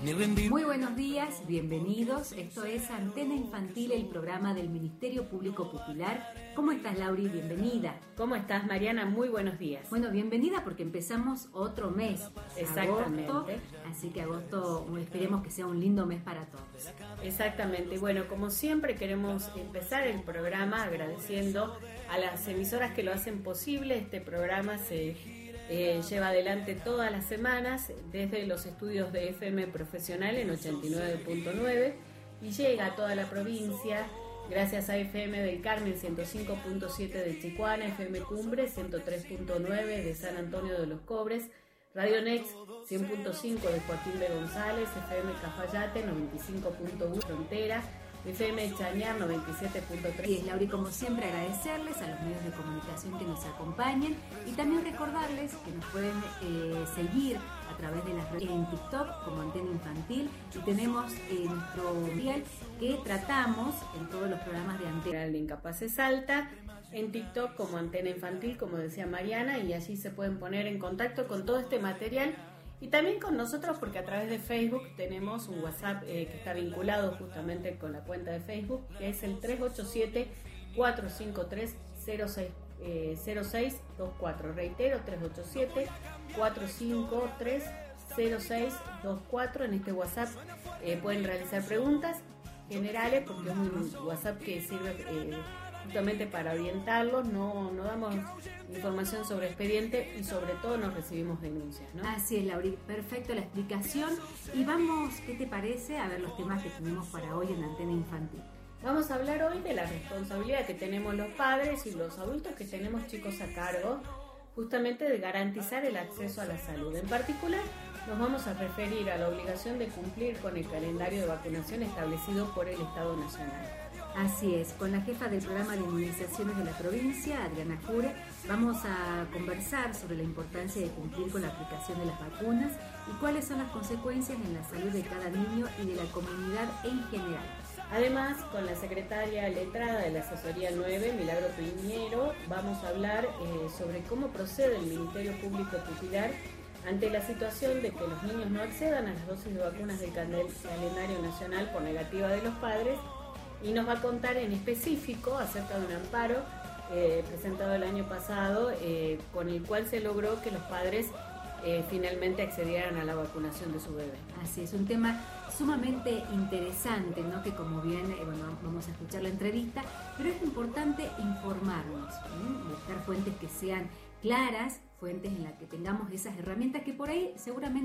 Muy buenos días, bienvenidos. Esto es Antena Infantil, el programa del Ministerio Público Popular. ¿Cómo estás, Lauri? Bienvenida. ¿Cómo estás, Mariana? Muy buenos días. Bueno, bienvenida porque empezamos otro mes. Exactamente. Agosto, así que agosto esperemos que sea un lindo mes para todos. Exactamente. Bueno, como siempre queremos empezar el programa agradeciendo a las emisoras que lo hacen posible. Este programa se lleva adelante todas las semanas desde los estudios de FM Profesional en 89.9 y llega a toda la provincia gracias a FM del Carmen 105.7 de Chicuana, FM Cumbre 103.9 de San Antonio de los Cobres, Radio Nex 100.5 de Joaquín B. González, FM Cafayate 95.1 Frontera, FM Chañar 97.3. Y es, Lauri, como siempre, agradecerles a los medios de comunicación que nos acompañen y también recordarles que nos pueden seguir a través de las redes en TikTok como Antena Infantil, y tenemos nuestro dial que tratamos en todos los programas de Antena de Incapaces Salta, en TikTok como Antena Infantil, como decía Mariana, y allí se pueden poner en contacto con todo este material. Y también con nosotros, porque a través de Facebook tenemos un WhatsApp que está vinculado justamente con la cuenta de Facebook, que es el 387-453-0624. Reitero, 387-453-0624. En este WhatsApp pueden realizar preguntas generales, porque es un WhatsApp que sirve justamente para orientarlos. No damos información sobre expediente y sobre todo no recibimos denuncias, ¿no? Así es, Lauri, perfecto la explicación. Y vamos, ¿qué te parece? A ver los temas que tenemos para hoy en Antena Infantil. Vamos a hablar hoy de la responsabilidad que tenemos los padres y los adultos que tenemos chicos a cargo, justamente de garantizar el acceso a la salud. En particular, nos vamos a referir a la obligación de cumplir con el calendario de vacunación establecido por el Estado Nacional. Así es, con la jefa del programa de inmunizaciones de la provincia, Adriana Jure, vamos a conversar sobre la importancia de cumplir con la aplicación de las vacunas y cuáles son las consecuencias en la salud de cada niño y de la comunidad en general. Además, con la secretaria letrada de la Asesoría 9, Milagro Piñero, vamos a hablar sobre cómo procede el Ministerio Público Popular ante la situación de que los niños no accedan a las dosis de vacunas del calendario nacional por negativa de los padres, y nos va a contar en específico acerca de un amparo presentado el año pasado con el cual se logró que los padres finalmente accedieran a la vacunación de su bebé. Así es, un tema sumamente interesante, ¿no? Que como bien, vamos a escuchar la entrevista, pero es importante informarnos, buscar fuentes que sean claras, fuentes en las que tengamos esas herramientas que por ahí seguramente